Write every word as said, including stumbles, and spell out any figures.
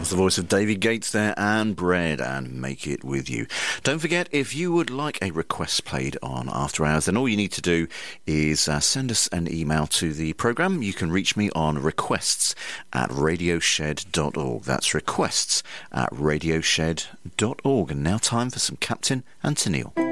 was the voice of David Gates there, and Bread and Make It With You. Don't forget, if you would like a request played on After Hours, then all you need to do is uh, send us an email to the programme. You can reach me on requests at radioshed dot org. That's requests at radioshed dot org. And now time for some Captain and Tennille.